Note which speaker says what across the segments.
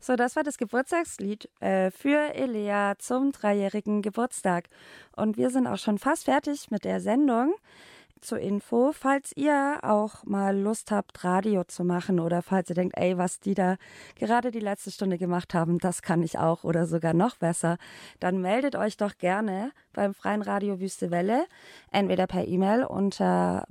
Speaker 1: So, das war das Geburtstagslied für Elea zum 3-jährigen Geburtstag. Und wir sind auch schon fast fertig mit der Sendung. Zur Info, falls ihr auch mal Lust habt, Radio zu machen oder falls ihr denkt, ey, was die da gerade die letzte Stunde gemacht haben, das kann ich auch oder sogar noch besser, dann meldet euch doch gerne beim Freien Radio Wüste Welle, entweder per E-Mail unter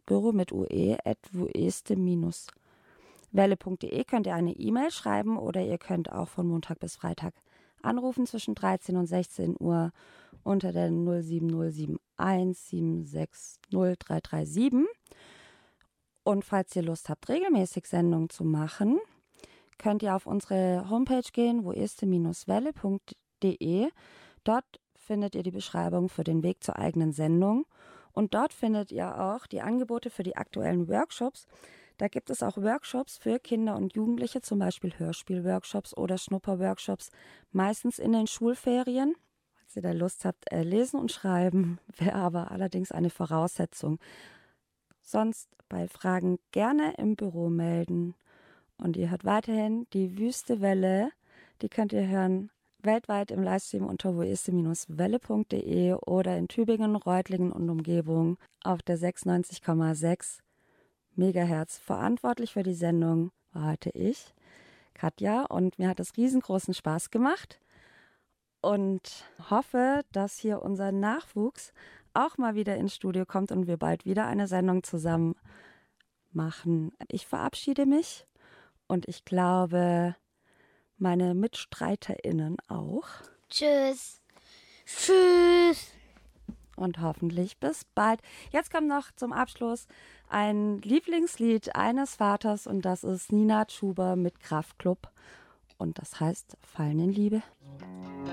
Speaker 1: büro@wueste-welle.de könnt ihr eine E-Mail schreiben oder ihr könnt auch von Montag bis Freitag anrufen zwischen 13 und 16 Uhr unter der 07071 760 337. Und falls ihr Lust habt, regelmäßig Sendungen zu machen, könnt ihr auf unsere Homepage gehen, wueste-welle.de. Dort findet ihr die Beschreibung für den Weg zur eigenen Sendung. Und dort findet ihr auch die Angebote für die aktuellen Workshops. Da gibt es auch Workshops für Kinder und Jugendliche, zum Beispiel Hörspielworkshops oder Schnupperworkshops, meistens in den Schulferien. Falls ihr da Lust habt, lesen und schreiben, wäre aber allerdings eine Voraussetzung. Sonst bei Fragen gerne im Büro melden. Und ihr hört weiterhin die Wüste Welle. Die könnt ihr hören weltweit im Livestream unter wueste-welle.de oder in Tübingen, Reutlingen und Umgebung auf der 96,6 Megahertz. Verantwortlich für die Sendung war heute ich, Katja, und mir hat es riesengroßen Spaß gemacht. Und hoffe, dass hier unser Nachwuchs auch mal wieder ins Studio kommt und wir bald wieder eine Sendung zusammen machen. Ich verabschiede mich und ich glaube, meine MitstreiterInnen auch.
Speaker 2: Tschüss. Tschüss.
Speaker 1: Und hoffentlich bis bald. Jetzt kommt noch zum Abschluss ein Lieblingslied eines Vaters und das ist Nina Chuba mit Kraftklub. Und das heißt Fallen in Liebe.